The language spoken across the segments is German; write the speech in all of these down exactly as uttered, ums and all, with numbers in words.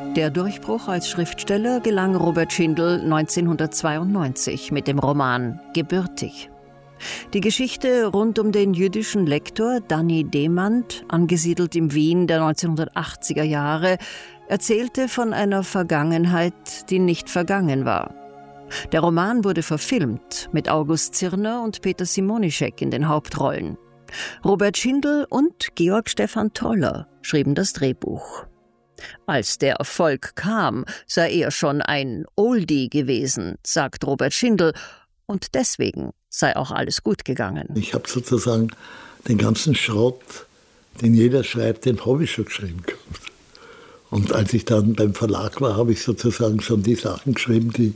Der Durchbruch als Schriftsteller gelang Robert Schindel neunzehnhundertzweiundneunzig mit dem Roman Gebürtig. Die Geschichte rund um den jüdischen Lektor Danny Demand, angesiedelt im Wien der neunzehnhundertachtziger Jahre, erzählte von einer Vergangenheit, die nicht vergangen war. Der Roman wurde verfilmt mit August Zirner und Peter Simonischek in den Hauptrollen. Robert Schindel und Georg Stephan Toller schrieben das Drehbuch. Als der Erfolg kam, sei er schon ein Oldie gewesen, sagt Robert Schindel, und deswegen sei auch alles gut gegangen. Ich habe sozusagen den ganzen Schrott, den jeder schreibt, den habe ich schon geschrieben gehabt. Und als ich dann beim Verlag war, habe ich sozusagen schon die Sachen geschrieben, die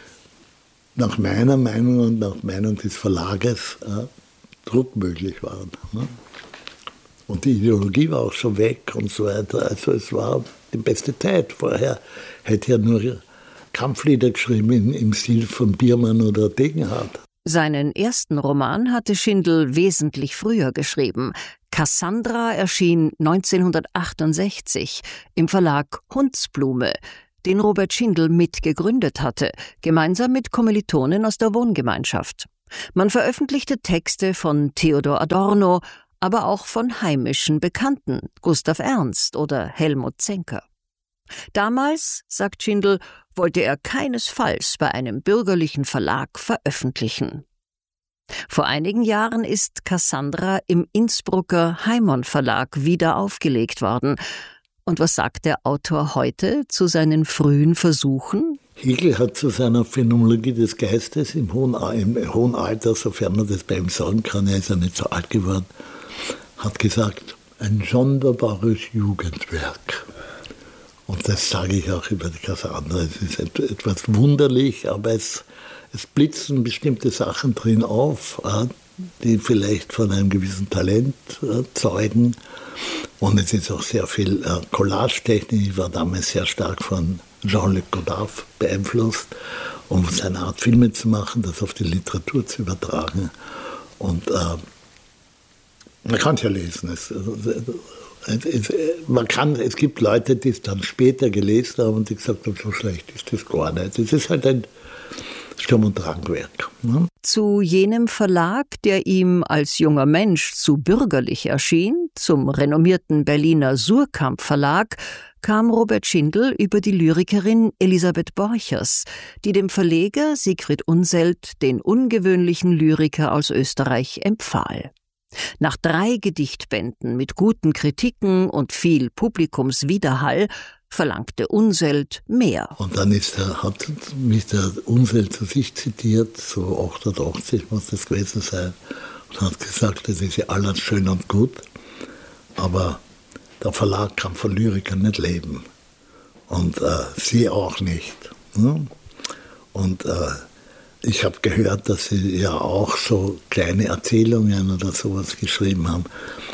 nach meiner Meinung und nach Meinung des Verlages äh, druckmöglich waren. Ne? Und die Ideologie war auch schon weg und so weiter. Also es war die beste Zeit. Vorher hätte er nur Kampflieder geschrieben im, im Stil von Biermann oder Degenhardt. Seinen ersten Roman hatte Schindel wesentlich früher geschrieben. Cassandra erschien neunzehnhundertachtundsechzig im Verlag Hundsblume, den Robert Schindel mitgegründet hatte, gemeinsam mit Kommilitonen aus der Wohngemeinschaft. Man veröffentlichte Texte von Theodor Adorno, aber auch von heimischen Bekannten, Gustav Ernst oder Helmut Zenker. Damals, sagt Schindel, wollte er keinesfalls bei einem bürgerlichen Verlag veröffentlichen. Vor einigen Jahren ist Cassandra im Innsbrucker Heimon Verlag wieder aufgelegt worden. Und was sagt der Autor heute zu seinen frühen Versuchen? Hegel hat zu seiner Phänomenologie des Geistes im hohen, im hohen Alter, sofern man das bei ihm sagen kann, er ist ja nicht so alt geworden, hat gesagt, ein sonderbares Jugendwerk. Und das sage ich auch über die Cassandra. Es ist etwas wunderlich, aber es, es blitzen bestimmte Sachen drin auf, die vielleicht von einem gewissen Talent zeugen. Und es ist auch sehr viel Collage-Technik. Ich war damals sehr stark von Jean-Luc Godard beeinflusst, um seine Art Filme zu machen, das auf die Literatur zu übertragen. Und äh, man kann es ja lesen. Es, es, es, man kann, es gibt Leute, die es dann später gelesen haben und die gesagt haben, so schlecht ist das gar nicht. Es ist halt ein Sturm- und Drangwerk. Ne? Zu jenem Verlag, der ihm als junger Mensch zu bürgerlich erschien, zum renommierten Berliner Suhrkamp Verlag, kam Robert Schindel über die Lyrikerin Elisabeth Borchers, die dem Verleger Siegfried Unseld den ungewöhnlichen Lyriker aus Österreich empfahl. Nach drei Gedichtbänden mit guten Kritiken und viel Publikumswiderhall verlangte Unseld mehr. Und dann ist er, hat mich der Unseld zu sich zitiert, so achtundachtzig muss das gewesen sein, und hat gesagt, das ist ja alles schön und gut, aber der Verlag kann von Lyrikern nicht leben. Und äh, sie auch nicht. Ne? Und äh, ich habe gehört, dass sie ja auch so kleine Erzählungen oder sowas geschrieben haben.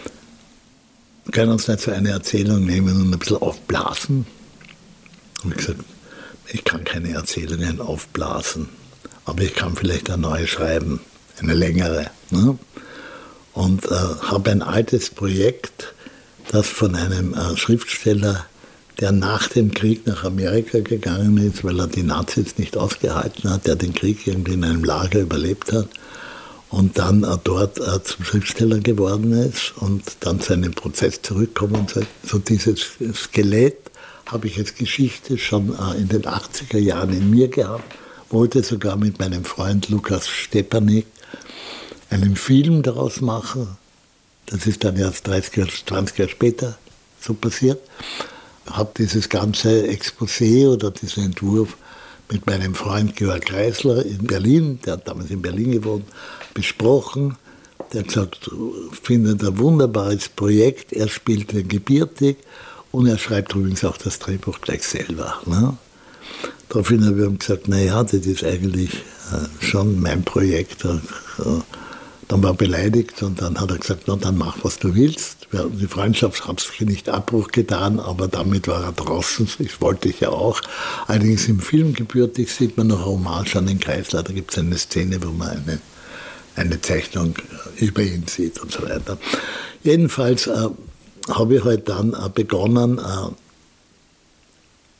Wir können uns nicht so eine Erzählung nehmen und ein bisschen aufblasen. Und ich gesagt, ich kann keine Erzählungen aufblasen, aber ich kann vielleicht eine neue schreiben, eine längere. Ne? Und äh, habe ein altes Projekt, das von einem äh, Schriftsteller, der nach dem Krieg nach Amerika gegangen ist, weil er die Nazis nicht ausgehalten hat, der den Krieg irgendwie in einem Lager überlebt hat und dann äh, dort äh, zum Schriftsteller geworden ist und dann zu einem Prozess zurückkommt. Und so, so dieses Skelett habe ich als Geschichte schon äh, in den achtziger Jahren in mir gehabt, wollte sogar mit meinem Freund Lukas Stepanek einen Film daraus machen. Das ist dann erst dreißig, zwanzig Jahre später so passiert. Habe dieses ganze Exposé oder diesen Entwurf mit meinem Freund Georg Kreisler in Berlin, der hat damals in Berlin gewohnt, besprochen. Der hat gesagt, findet ein wunderbares Projekt, er spielt den Gebürtig und er schreibt übrigens auch das Drehbuch gleich selber. Ne? Daraufhin haben wir gesagt, naja, das ist eigentlich äh, schon mein Projekt. Äh, Dann war er beleidigt und dann hat er gesagt, na, dann mach, was du willst. Die Freundschaft hat sich nicht Abbruch getan, aber damit war er draußen. Das wollte ich ja auch. Allerdings im Film Gebürtig sieht man noch Hommage an den Kreisler. Da gibt es eine Szene, wo man eine, eine Zeichnung über ihn sieht und so weiter. Jedenfalls äh, habe ich halt dann äh, begonnen, äh,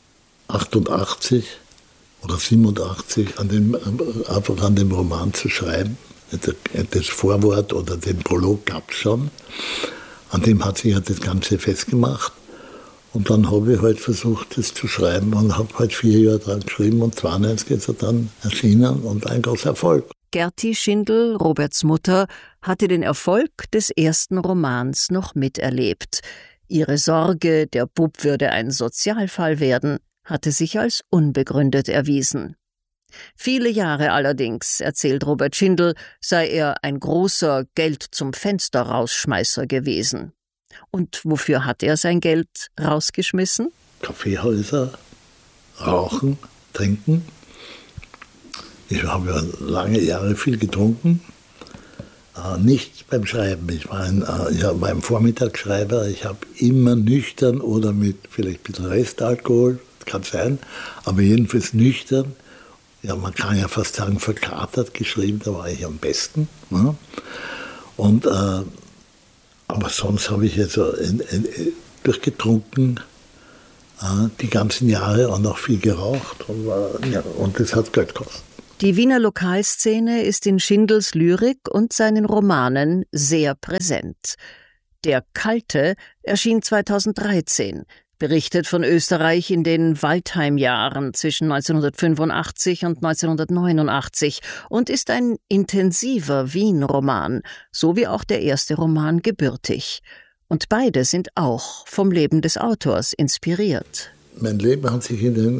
achtundachtzig oder siebenundachtzig an dem, einfach an dem Roman zu schreiben. Das Vorwort oder den Prolog gab es schon. An dem hat sich ja das Ganze festgemacht. Und dann habe ich halt versucht, das zu schreiben und habe halt vier Jahre dran geschrieben und zweiundneunzig ist er dann erschienen und ein großer Erfolg. Gerti Schindel, Roberts Mutter, hatte den Erfolg des ersten Romans noch miterlebt. Ihre Sorge, der Bub würde ein Sozialfall werden, hatte sich als unbegründet erwiesen. Viele Jahre allerdings, erzählt Robert Schindel, sei er ein großer Geld-zum-Fenster-Rausschmeißer gewesen. Und wofür hat er sein Geld rausgeschmissen? Kaffeehäuser, Rauchen, Trinken. Ich habe ja lange Jahre viel getrunken. Äh, nicht beim Schreiben. Ich war ein, äh, ich war ein Vormittagsschreiber. Ich habe immer nüchtern oder mit vielleicht ein bisschen Restalkohol, kann sein, aber jedenfalls nüchtern. Ja, man kann ja fast sagen, verkatert geschrieben, da war ich am besten. Ne? Und, äh, aber sonst habe ich also in, in, durchgetrunken äh, die ganzen Jahre und auch viel geraucht. Und, war, ja, und das hat Geld gekostet. Die Wiener Lokalszene ist in Schindels Lyrik und seinen Romanen sehr präsent. Der Kalte erschien zweitausenddreizehn, berichtet von Österreich in den Waldheim-Jahren zwischen neunzehnhundertfünfundachtzig und neunzehnhundertneunundachtzig und ist ein intensiver Wien-Roman, so wie auch der erste Roman Gebürtig. Und beide sind auch vom Leben des Autors inspiriert. Mein Leben hat sich in den